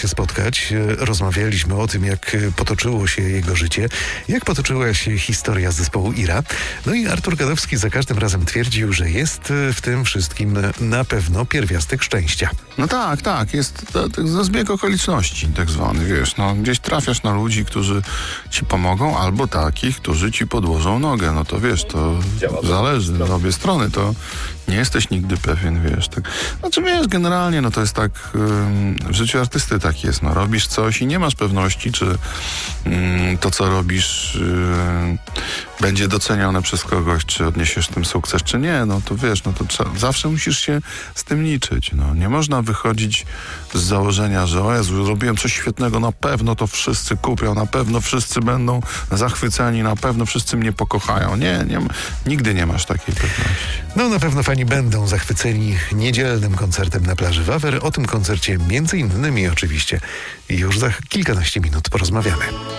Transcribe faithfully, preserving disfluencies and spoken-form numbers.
się spotkać. Rozmawialiśmy o tym, jak potoczyło się jego życie, jak potoczyła się historia zespołu Ira. No i Artur Gadowski za każdym razem twierdził, że jest w tym wszystkim na pewno pierwiastek szczęścia. No tak, tak, jest to, to zbieg okoliczności tak zwany, wiesz, no gdzieś trafiasz na ludzi, którzy ci pomogą, albo takich, którzy ci podłożą nogę, no to wiesz, to zależy na obie strony, to nie jesteś nigdy pewien, wiesz, tak. Znaczy wiesz, generalnie, no to jest tak, ym, w życiu artysty tak jest, no robisz coś i nie masz pewności, czy ym, to, co robisz, ym, będzie docenione przez kogoś, czy odniesiesz tym sukces, czy nie, no to wiesz, no to trzeba, zawsze musisz się z tym liczyć, no. Nie można wychodzić z założenia, że o Jezu, zrobiłem coś świetnego, na pewno to wszyscy kupią, na pewno wszyscy będą zachwyceni, na pewno wszyscy mnie pokochają. Nie, nie nigdy nie masz takiej pewności. No na pewno fani będą zachwyceni niedzielnym koncertem na plaży Wawer. O tym koncercie między innymi oczywiście już za kilkanaście minut porozmawiamy.